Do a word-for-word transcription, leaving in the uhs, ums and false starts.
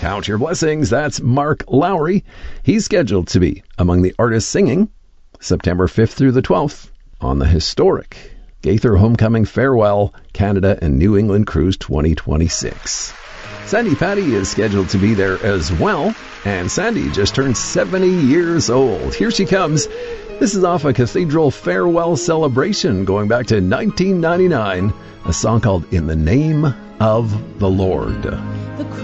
Count Your Blessings. That's Mark Lowry. He's scheduled to be among the artists singing September fifth through the twelfth on the historic Gaither Homecoming Farewell Canada and New England Cruise twenty twenty-six. Sandy Patty is scheduled to be there as well, and Sandy just turned seventy years old. Here she comes. This is off a Cathedral Farewell Celebration going back to nineteen ninety-nine, a song called In the Name of the Lord. The